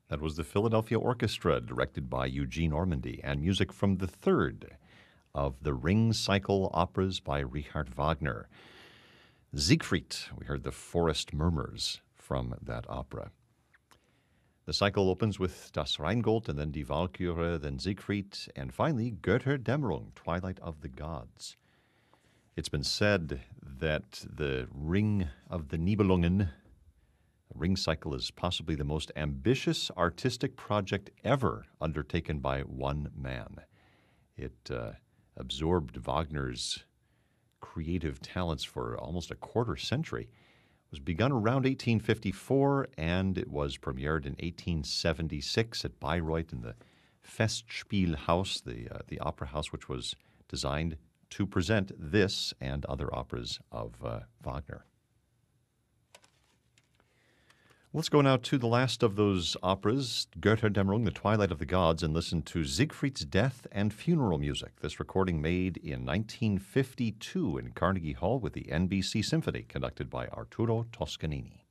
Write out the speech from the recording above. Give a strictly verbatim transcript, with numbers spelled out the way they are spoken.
That was the Philadelphia Orchestra, directed by Eugene Ormandy, and music from the third of the Ring Cycle operas by Richard Wagner. Siegfried, we heard the Forest Murmurs from that opera. The cycle opens with Das Rheingold, and then Die Walküre, then Siegfried, and finally Götterdämmerung, Twilight of the Gods. It's been said that the Ring of the Nibelungen, the Ring Cycle, is possibly the most ambitious artistic project ever undertaken by one man. It uh, absorbed Wagner's creative talents for almost a quarter century. It was begun around eighteen fifty-four, and it was premiered in eighteen seventy-six at Bayreuth in the Festspielhaus, the, uh, the opera house which was designed to present this and other operas of uh, Wagner. Let's go now to the last of those operas, Götterdämmerung, The Twilight of the Gods, and listen to Siegfried's Death and Funeral Music. This recording made in nineteen fifty-two in Carnegie Hall with the N B C Symphony, conducted by Arturo Toscanini.